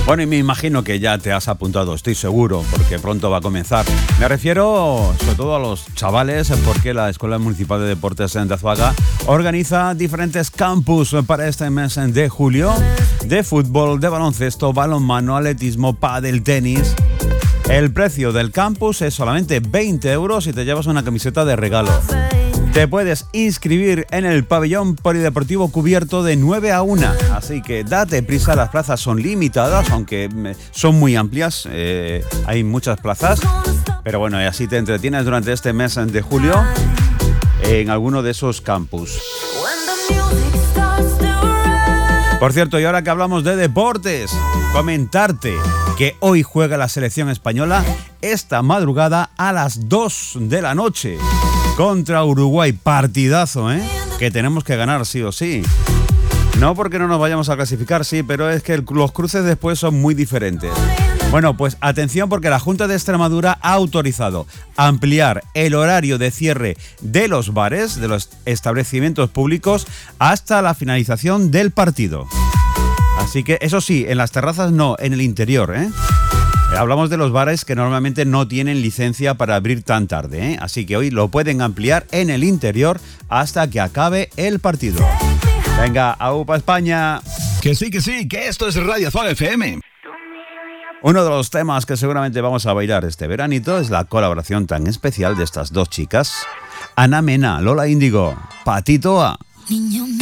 Bueno, y me imagino que ya te has apuntado, estoy seguro, porque pronto va a comenzar. Me refiero sobre todo a los chavales, porque la Escuela Municipal de Deportes de Azuaga organiza diferentes campus para este mes de julio, de fútbol, de baloncesto, balonmano, atletismo, pádel, tenis. El precio del campus es solamente 20 euros y te llevas una camiseta de regalo. Te puedes inscribir en el pabellón polideportivo cubierto de 9 a 1. Así que date prisa, las plazas son limitadas, aunque son muy amplias. Hay muchas plazas. Pero bueno, y así te entretienes durante este mes de julio en alguno de esos campus. Por cierto, y ahora que hablamos de deportes, comentarte que hoy juega la selección española esta madrugada a las 2 de la noche contra Uruguay. Partidazo, que tenemos que ganar sí o sí. No porque no nos vayamos a clasificar, sí, pero es que los cruces después son muy diferentes. Bueno, pues atención, porque la Junta de Extremadura ha autorizado ampliar el horario de cierre de los bares, de los establecimientos públicos, hasta la finalización del partido. Así que, eso sí, en las terrazas no, en el interior, Hablamos de los bares que normalmente no tienen licencia para abrir tan tarde, Así que hoy lo pueden ampliar en el interior hasta que acabe el partido. Venga, ¡aupa España! Que sí, que esto es Radio Azuaga FM. Uno de los temas que seguramente vamos a bailar este veranito es la colaboración tan especial de estas dos chicas, Ana Mena, Lola Índigo, Patito A.